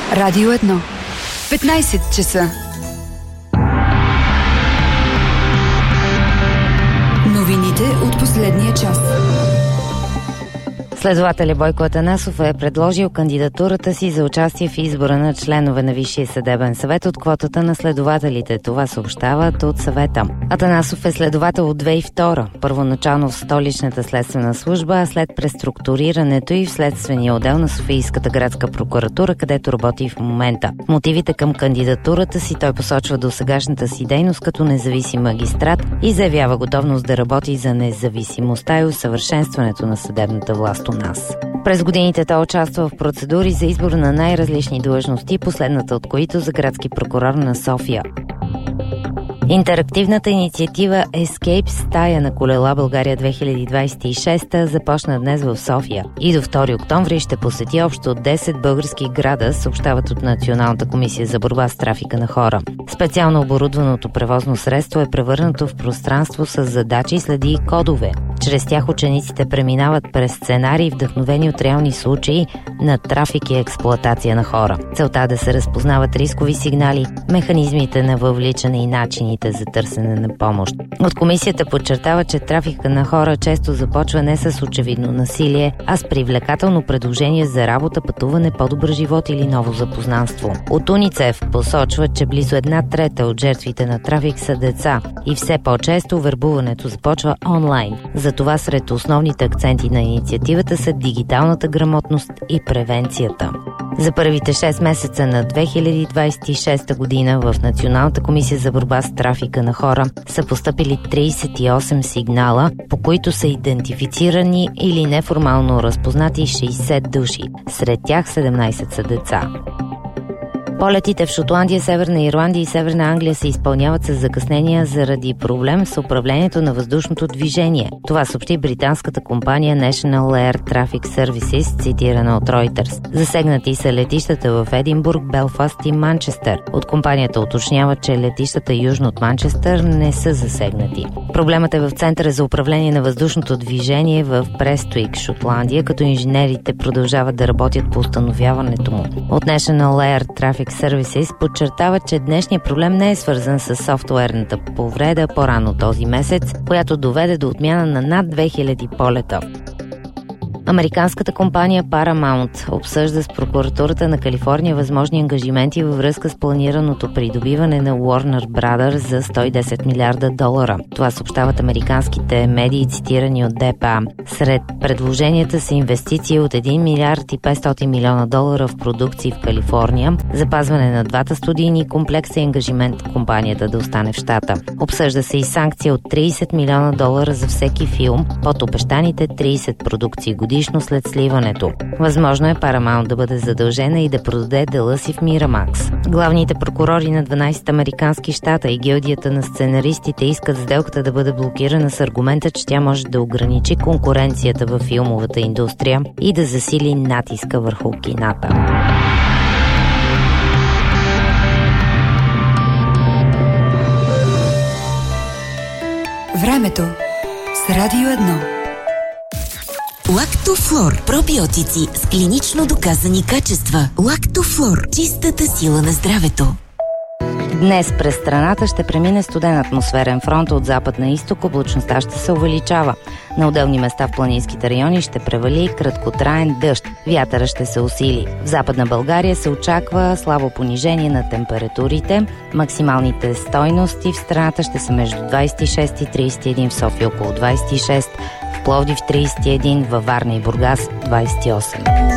Радио 1. 15 часа. Новините от последния час. Следователят Бойко Атанасов е предложил кандидатурата си за участие в избора на членове на Висшия съдебен съвет от квотата на следователите. Това съобщават от съвета. Атанасов е следовател от 2002, първоначално в Столичната следствена служба, а след преструктурирането и в следствения отдел на Софийската градска прокуратура, където работи в момента. Мотивите към кандидатурата си той посочва досегашната си дейност като независим магистрат и заявява готовност да работи за независимостта и усъвършенстването на съдебната власт у нас. През годините той участва в процедури за избор на най-различни длъжности, последната от които за градски прокурор на София. Интерактивната инициатива Escape стая на колела България 2026 започна днес в София и до 2 октомври ще посети общо 10 български града, съобщават от Националната комисия за борба с трафика на хора. Специално оборудваното превозно средство е превърнато в пространство с задачи, следи и кодове. Чрез тях учениците преминават през сценарии, вдъхновени от реални случаи на трафик и експлоатация на хора. Целта е да се разпознават рискови сигнали, механизмите на въвличане и начините за търсене на помощ. От комисията подчертава, че трафика на хора често започва не с очевидно насилие, а с привлекателно предложение за работа, пътуване, по-добър живот или ново запознанство. От УНИЦЕФ посочва, че близо 1/3 от жертвите на трафик са деца и все по-често вербуването започва онлайн. Затова сред основните акценти на инициативата са дигиталната грамотност и превенцията. За първите 6 месеца на 2026 година в Националната комисия за борба с трафика на хора са постъпили 38 сигнала, по които са идентифицирани или неформално разпознати 60 души. Сред тях 17 са деца. Полетите в Шотландия, Северна Ирландия и Северна Англия се изпълняват с закъснения заради проблем с управлението на въздушното движение. Това съобщи британската компания National Air Traffic Services, цитирана от Reuters. Засегнати са летищата в Единбург, Белфаст и Манчестър. От компанията уточняват, че летищата южно от Манчестър не са засегнати. Проблемът е в Центъра за управление на въздушното движение в Престуик, Шотландия, като инженерите продължават да работят по установяването му. От National Air Traffic Services подчертава, че днешният проблем не е свързан с софтуерната повреда по-рано този месец, която доведе до отмяна на над 2000 полета. Американската компания Paramount обсъжда с прокуратурата на Калифорния възможни ангажименти във връзка с планираното придобиване на Warner Brothers за $110 милиарда. Това съобщават американските медии, цитирани от ДПА. Сред предложенията са инвестиции от $1 милиард и $500 милиона в продукции в Калифорния, запазване на 2 студийни комплекса и ангажимент компанията да остане в щата. Обсъжда се и санкция от $30 милиона за всеки филм под обещаните 30 продукции годишно след сливането. Възможно е Paramount да бъде задължена и да продаде дела си в Miramax. Главните прокурори на 12 американски щата и гилдията на сценаристите искат сделката да бъде блокирана с аргумента, че тя може да ограничи конкуренцията във филмовата индустрия и да засили натиска върху кината. Времето с Радио 1. Лактофлор. Пробиотици с клинично доказани качества. Лактофлор. Чистата сила на здравето. Днес през страната ще премине студен атмосферен фронт от запад на изток, облачността ще се увеличава. На отделни места в планинските райони ще превали краткотраен дъжд. Вятъра ще се усили. В Западна България се очаква слабо понижение на температурите. Максималните стойности в страната ще са между 26 и 31, в София около 26, в Пловдив 31, във Варна и Бургас 28.